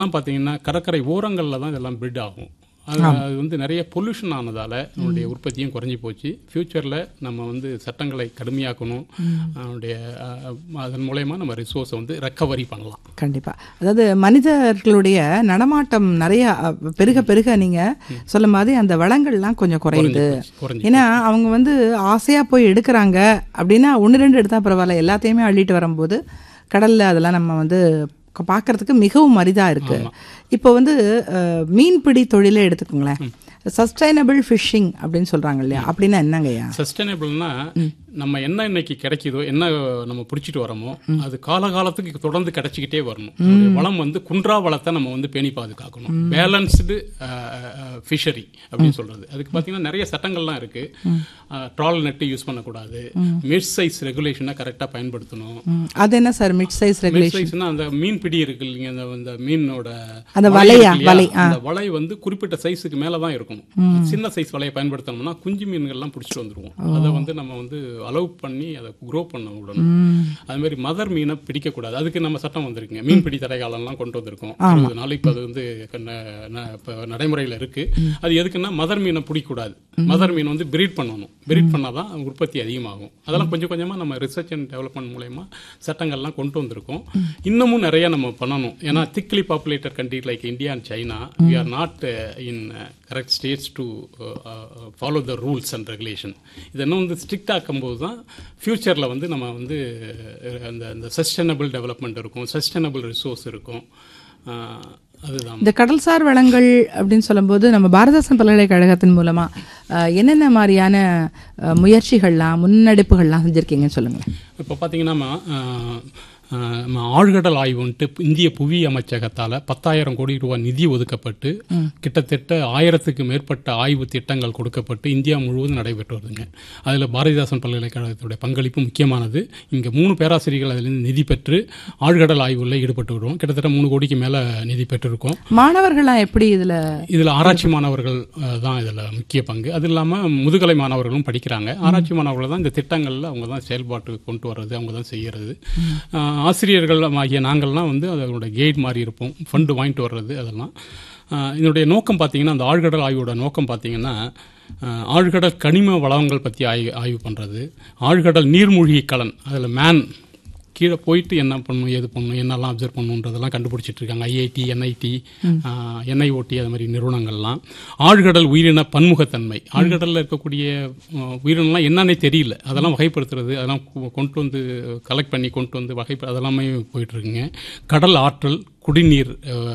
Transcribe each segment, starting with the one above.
பார்த்தீங்கன்னா கடற்கரை ஓரங்களில் தான் இதெல்லாம் பிரிட் ஆகும். அது வந்து நிறைய பொல்யூஷன் ஆனதால் நம்மளுடைய உற்பத்தியும் குறைஞ்சி போச்சு. ஃப்யூச்சரில் நம்ம வந்து சட்டங்களை கடுமையாக்கணும். நம்மளுடைய அதன் மூலயமா நம்ம ரிசோர்ஸை வந்து ரெக்கவரி பண்ணலாம். கண்டிப்பாக. அதாவது மனிதர்களுடைய நடமாட்டம் நிறைய பெருக பெருக நீங்கள் சொல்ல மாதிரி அந்த வளங்கள்லாம் கொஞ்சம் குறையுது. ஏன்னா அவங்க வந்து ஆசையாக போய் எடுக்கிறாங்க அப்படின்னா 1-2 எடுத்தால் பரவாயில்ல, எல்லாத்தையுமே அள்ளிட்டு வரும்போது கடலில் அதெல்லாம் நம்ம வந்து பார்க்கறதுக்கு மிகவும் அரிதாக இருக்குது. இப்போ வந்து மீன்பிடி தொழிலை எடுத்துக்கோங்களேன். சஸ்டைனபிள் ஃபிஷிங் அப்படின்னு சொல்கிறாங்க இல்லையா, அப்படின்னா என்னங்கய்யா? சஸ்டைனபிள்னா நம்ம என்ன இன்னைக்கு கிடைக்குதோ, என்ன நம்ம பிடிச்சிட்டு வரோமோ அது காலகாலத்துக்கு தொடர்ந்து கிடைச்சிக்கிட்டே வரணும். வளம் வந்து குன்றா வளத்தை நம்ம வந்து பேணி பாதுகாக்கணும். பேலன்ஸ்டு ஃபிஷரி அப்படின்னு சொல்றது. அதுக்கு பார்த்தீங்கன்னா நிறைய சட்டங்கள்லாம் இருக்கு. ட்ரால் நெட்டு யூஸ் பண்ணக்கூடாது. மிட் சைஸ் ரெகுலேஷனை கரெக்டாக பயன்படுத்தணும். அது என்ன சார் மிட் சைஸ் ரெகுலேஷன்? அந்த மீன் பிடி இருக்கு இல்லைங்க, அந்த மீனோட அந்த வலை வந்து குறிப்பிட்ட சைஸுக்கு மேலே தான் இருக்கணும். சின்ன சைஸ் வலையை பயன்படுத்தணும்னா குஞ்சு மீன்கள்லாம் பிடிச்சிட்டு வந்துருவோம். அதை வந்து நம்ம வந்து அலோவ் பண்ணி அதை க்ரோ பண்ண விடணும். அது மாதிரி மதர் மீனை பிடிக்கக்கூடாது. அதுக்கு நம்ம சட்டம் வந்திருக்குங்க. மீன்பிடி தடை காலம்லாம் கொண்டு வந்திருக்கோம். 20 நாளைக்கு அது வந்து நடைமுறையில் இருக்கு. அது எதுக்குன்னா மதர் மீனை பிடிக்கக்கூடாது. மதர் மீன் வந்து பிரீட் பண்ணணும். பிரீட் பண்ணாதான் உற்பத்தி அதிகமாகும். அதெல்லாம் கொஞ்சம் கொஞ்சமாக நம்ம ரிசர்ச் அண்ட் டெவலப்மெண்ட் மூலயமா சட்டங்கள்லாம் கொண்டு வந்திருக்கோம். இன்னமும் நிறைய நம்ம பண்ணணும். ஏன்னா thickly populated country like India and China, we are not in correct states to follow the rules and regulation. இதெல்லாம் வந்து ஸ்ட்ரிக்ட் ஆக்கும்போது தான் ஃபியூச்சரில் வந்து நம்ம வந்து அந்த சஸ்டைனபிள் டெவலப்மெண்ட் இருக்கும், சஸ்டைனபிள் ரிசோர்ஸ் இருக்கும். அதுதான் இந்த கடல்சார் வளங்கள் அப்படின்னு சொல்லும்போது நம்ம பாரதாசன் பல்கலைக்கழகத்தின் மூலமாக என்னென்ன மாதிரியான முயற்சிகள்லாம் முன்னெடுப்புகள்லாம் செஞ்சுருக்கீங்கன்னு சொல்லுங்கள். இப்போ பார்த்தீங்கன்னா ஆழ்கடல் ஆய்வுன்ட்டு இந்திய புவி அமைச்சகத்தால் 10,000 கோடி ரூபாய் நிதி ஒதுக்கப்பட்டு கிட்டத்தட்ட 1000க்கு மேற்பட்ட ஆய்வு திட்டங்கள் கொடுக்கப்பட்டு இந்தியா முழுவதும் நடைபெற்று வருதுங்க. அதில் பாரதிதாசன் பல்கலைக்கழகத்துடைய பங்களிப்பு முக்கியமானது. இங்கே 3 பேராசிரியர்கள் அதிலிருந்து நிதி பெற்று ஆழ்கடல் ஆய்வுகளில் ஈடுபட்டு வருவோம். கிட்டத்தட்ட 3 கோடிக்கு மேலே நிதி பெற்றிருக்கோம். மாணவர்களாம் எப்படி இதில் ஆராய்ச்சி மாணவர்கள் தான் இதில் முக்கிய பங்கு. அது இல்லாமல் முதுகலை மாணவர்களும் படிக்கிறாங்க. ஆராய்ச்சி மாணவர்கள் தான் இந்த திட்டங்களில் அவங்க தான் செயல்பாட்டுக்கு கொண்டு வர்றது, அவங்க தான் செய்கிறது. ஆசிரியர்கள் ஆகிய நாங்கள்லாம் வந்து அதோட கைட் மாதிரி இருப்போம், ஃபண்டு வாங்கிட்டு வர்றது. அதெல்லாம் இதனுடைய நோக்கம் பார்த்தீங்கன்னா, அந்த ஆழ்கடல் ஆய்வோட நோக்கம் பார்த்தீங்கன்னா ஆழ்கடல் கனிம வளங்கள் பற்றி ஆய்வு பண்ணுறது, ஆழ்கடல் நீர்மூழ்கி கலன், அதில் மேன் கீழே போயிட்டு என்ன பண்ணணும், ஏது பண்ணணும், என்னெல்லாம் அப்சர்வ் பண்ணணுன்றதெல்லாம் கண்டுபிடிச்சிட்டு இருக்காங்க. ஐஐடி, என்ஐடி, என்ஐஓடி அது மாதிரி நிறுவனங்கள்லாம். ஆழ்கடல் உயிரின பன்முகத்தன்மை, ஆழ்கடலில் இருக்கக்கூடிய உயிரினம்லாம் என்னன்னே தெரியல, அதெல்லாம் வகைப்படுத்துறது, அதெல்லாம் கொண்டு வந்து கலெக்ட் பண்ணி கொண்டு வந்து அதெல்லாமே போயிட்டுருக்குங்க. கடல் ஆற்றல், குடிநீர்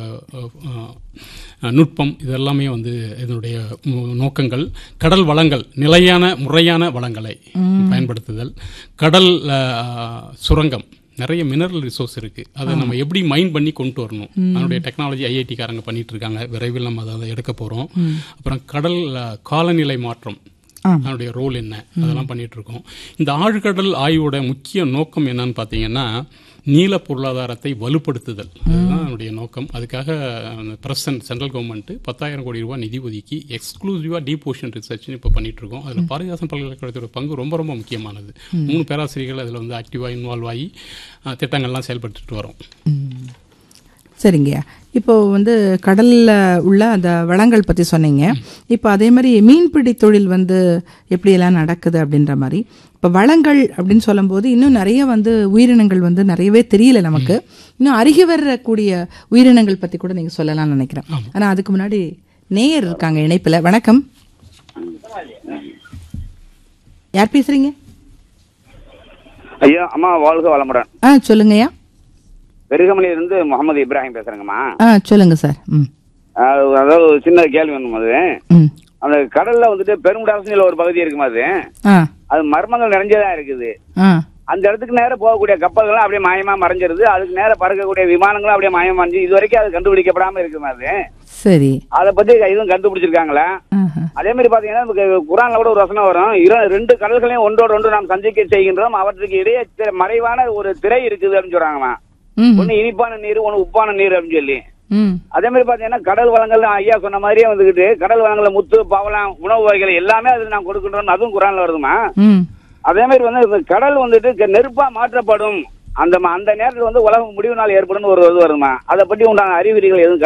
நுட்பம், இதெல்லாமே வந்து இதனுடைய நோக்கங்கள். கடல் வளங்கள், நிலையான முறையான வளங்களை பயன்படுத்துதல். கடல் சுரங்கம், நிறைய மினரல் ரிசோர்ஸ் இருக்குது, அதை நம்ம எப்படி மைண்ட் பண்ணி கொண்டு வரணும், அதனுடைய டெக்னாலஜி ஐஐடிக்காரங்க பண்ணிட்டு இருக்காங்க. விரைவில் நம்ம அதை எடுக்க போகிறோம். அப்புறம் கடல் காலநிலை மாற்றம், அதனுடைய ரோல் என்ன, அதெல்லாம் பண்ணிட்டு இருக்கோம். இந்த ஆழ்கடல் ஆய்வோட முக்கிய நோக்கம் என்னன்னு பார்த்தீங்கன்னா நீல பொருளாதாரத்தை வலுப்படுத்துதல், அதுதான் அதனுடைய நோக்கம். அதுக்காக பிரசன்ட் சென்ட்ரல் கவர்மெண்ட் 10,000 கோடி ரூபாய் நிதி ஒதுக்கி எக்ஸ்க்ளூசிவாக டீப் ஓஷன் ரிசர்ச்னு இப்போ பண்ணிட்டு இருக்கோம். அதில் பாரதிதாசன் பல்கலைக்கழகத்தோட பங்கு ரொம்ப ரொம்ப முக்கியமானது. 3 பேராசிரியர்கள் அதில் வந்து ஆக்டிவாக இன்வால்வ் ஆகி திட்டங்கள்லாம் செயல்படுத்திட்டு வரோம். சரிங்கய்யா. இப்போ வந்து கடலில் உள்ள அந்த வளங்கள் பற்றி சொன்னீங்க. இப்போ அதே மாதிரி மீன்பிடி தொழில் வந்து எப்படியெல்லாம் நடக்குது அப்படின்ற மாதிரி, இப்போ வளங்கள் அப்படின்னு சொல்லும்போது இன்னும் நிறைய வந்து உயிரினங்கள் வந்து நிறையவே தெரியல நமக்கு. இன்னும் அருகி வரக்கூடிய உயிரினங்கள் பற்றி கூட நீங்கள் சொல்லலாம்னு நினைக்கிறேன். ஆனால் அதுக்கு முன்னாடி நேயர் இருக்காங்க இணைப்பில். வணக்கம், யார் பேசுறீங்க? ஐயா, அம்மா வாழ்க வளமுடன். சொல்லுங்கய்யா. பெருகமலையிலிருந்து முகமது இப்ராஹிம் பேசுறேங்கம்மா. சொல்லுங்க சார். அதாவது சின்ன கேள்வி வேணும். அது அந்த கடல்ல வந்துட்டு பெருமுடாசில ஒரு பகுதி இருக்குமா, அது மர்மங்கள் நிறைஞ்சதா இருக்குது. அந்த இடத்துக்கு நேரம் போகக்கூடிய கப்பல்கள் அப்படியே மாயமா மறைஞ்சிருது. அதுக்கு நேரம் பறக்கக்கூடிய விமானங்களும் அப்படியே மாயமா மறைஞ்சு இது வரைக்கும் அது கண்டுபிடிக்கப்படாம இருக்குமா. அது சரி, அதை பத்தி இதுவும் கண்டுபிடிச்சிருக்காங்களா? அதே மாதிரி பாத்தீங்கன்னா குரான்ல கூட ஒரு வசனம் வரும், 2 கடல்களையும் ஒன்றோடு ஒன்று நாம் சந்திக்க செய்கின்றோம், அவற்றுக்கு இடையே மறைவான ஒரு திரை இருக்குது அப்படின்னு சொல்றாங்கம்மா. ஒண்ணு இனிப்பான நீர், ஒண்ணு உப்பான நீர் அப்படின்னு சொல்லி. அதே மாதிரி பாத்தீங்கன்னா கடல் வளங்கள் ஐயா சொன்ன மாதிரியே வந்துகிட்டு கடல் வளங்களை முத்து, பவளம், உணவு வகைகள் எல்லாமே அதுல நாம் கொடுக்கின்றோம், அதுவும் குரான்ல வருதுமா. அதே மாதிரி வந்து கடல் வந்துட்டு நெருப்பா மாற்றப்படும் அந்த நேரத்துல வந்து உலகம் முடிவு நாள் ஏற்படும் ஒரு இது வருமா, அதை பற்றி உண்டான அறிகுறிகள் எதுவும்